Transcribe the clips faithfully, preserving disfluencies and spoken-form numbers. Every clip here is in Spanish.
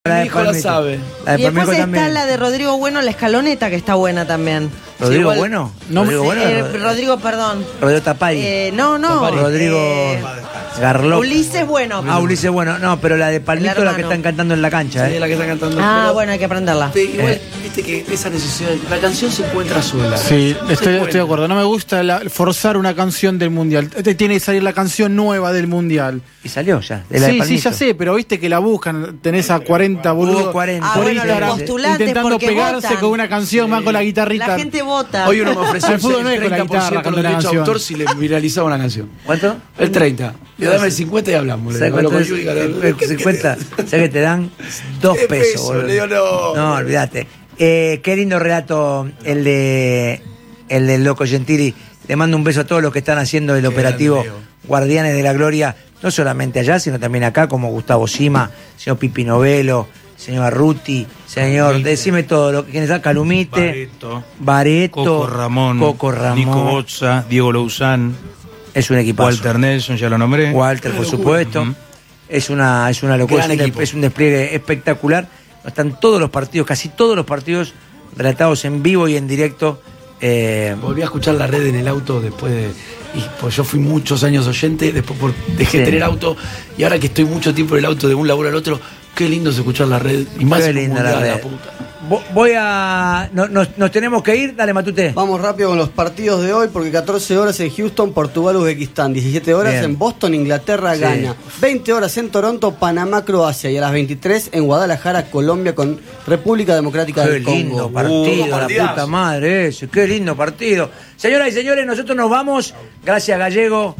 Mi hijo la sabe. La de Y después está también. la de Rodrigo Bueno, La Escaloneta, que está buena también. ¿Rodrigo Sí, igual- Bueno? No, ¿Rodrigo Bueno? Eh, Rod- Rodrigo, perdón. Rodrigo Tapari. Eh, no, no. Tapari. Rodrigo Eh, Garlop. Ulises Bueno. Ah, Ulises Bueno. No, pero la de Palmito El la que hermano. están cantando en la cancha, Sí, ¿eh? la que está cantando. Ah, Pero- bueno, hay que aprenderla. Pero igual, Eh. viste que esa necesidad. La canción se encuentra sola. Sí, Se estoy, encuentra. estoy de acuerdo. No me gusta la- forzar una canción del mundial. Te tiene que salir la canción nueva del mundial. Y salió ya. De la de Sí, sí, Palmito. ya sé, pero viste que la buscan. Tenés a cuarenta boludos Hubo cuarenta. Ah, por bueno, los Instagram postulantes, intentando porque pegarse votan. con una canción, van con la guitarrita. La gente vota. Hoy uno me ofreció El fútbol no es con la treinta por ciento guitarra, de con la derecho de canción. autor si le viralizaba una canción. ¿Cuánto? El treinta. Le dame el cincuenta y hablamos. Le ¿Sabes digo, hablo cuánto con es? Yuri, le digo, El cincuenta. ¿Sabes que te dan dos ¿Qué pesos, peso? boludo? Le digo, no. No, olvídate. Eh, qué lindo relato el de el del Loco Gentili. Le mando un beso a todos los que están haciendo el Qué operativo grande, Leo. Guardianes de la Gloria, no solamente allá, sino también acá, como Gustavo Sima, señor Pipi Novelo, señor Arruti, señor, decime todo, lo que quienes está, Calumite, Bareto, Bareto, Coco Ramón, Coco Ramón, Nico Bozza, Diego Louzán, es un equipazo. Walter Nelson, ya lo nombré. Walter, por supuesto. Ujú. Es una, es una locura, Gran es un, equipo. es un despliegue espectacular. Están todos los partidos, casi todos los partidos relatados en vivo y en directo. Eh, Volví a escuchar la red en el auto después de. Y pues yo fui muchos años oyente, después por, dejé de Sí. tener auto. Y ahora que estoy mucho tiempo en el auto de un laburo al otro, qué lindo es escuchar la red. Y más Qué en un linda la mundial, red. puta. vo- voy a. no- nos, nos tenemos que ir, dale, Matute. Vamos rápido con los partidos de hoy porque catorce horas en Houston, Portugal, Uzbekistán, diecisiete horas Bien. en Boston, Inglaterra, Sí. Ghana, veinte horas en Toronto, Panamá, Croacia y a las veintitrés en Guadalajara, Colombia con República Democrática Qué del Congo. lindo Uh, partido, la partidazo. puta madre ese, qué lindo partido. Señoras y señores, nosotros nos vamos. Gracias, Gallego.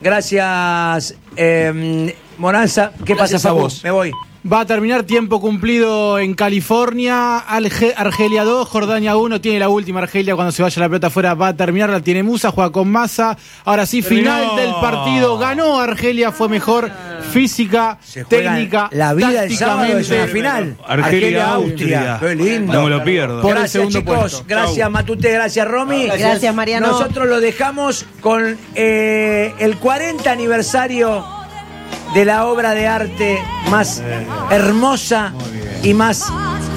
Gracias, eh, Monanza. ¿Qué Gracias pasa, a Facu? vos. Me voy. Va a terminar tiempo cumplido en California. Alge- Argelia dos, Jordania uno. Tiene la última Argelia. Cuando se vaya la pelota afuera va a terminar. La tiene Musa, juega con Massa. Ahora sí, Terminó. final del partido. Ganó Argelia, fue mejor física, Se juega técnica, la vida del sábado es una tácticamente. final. Argelia, Austria. Austria. Qué lindo. No me lo pierdo. Por el Gracias, segundo chicos. puesto. Gracias, Matute. Gracias, Romy. Gracias, Mariano. Nosotros lo dejamos con eh, el cuarenta aniversario de la obra de arte más hermosa y más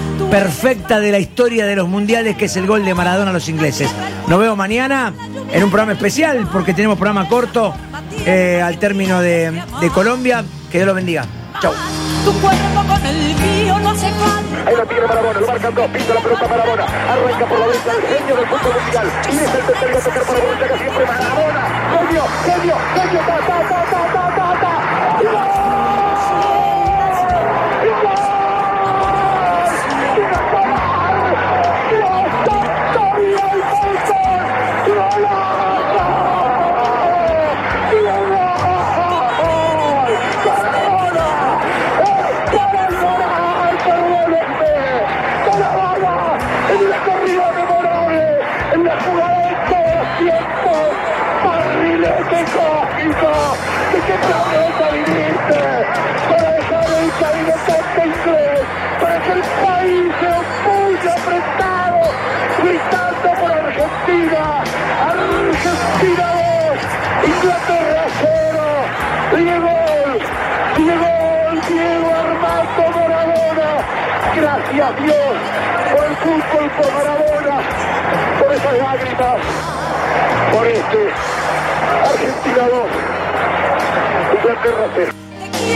perfecta de la historia de los mundiales, que es el gol de Maradona a los ingleses. Nos vemos mañana en un programa especial, porque tenemos programa corto eh, al término de, de Colombia. Que Dios los bendiga. Chau. Tu cuerpo con el mío no hace falta. Ahí lo tiene Maradona, lo marcan dos, pinta la pelota Maradona, arranca por la derecha el genio del fútbol mundial, y es el tercero a tocar para Borruchaga, siempre Maradona, genio, genio, genio, ta, ta, ta, ta, ta, ta, ta, ¡y gol! ¡Y gol! ¡Y gol! ¡La victoria del fútbol! ¡Golazo! ¡Y gol! En una corrida memorable, en la jugada de todos los tiempos, barrilete cósmico, de qué planeta viniste, para dejar el caminotante inglés, para que el país sea muy apretado, gritando por Argentina, Argentina dos, Inglaterra cero, Diego, Diego, Diego Armando Maradona, gracias Dios por el fútbol, por Maradona, por esas lágrimas, por este Argentina dos, Inglaterra cero.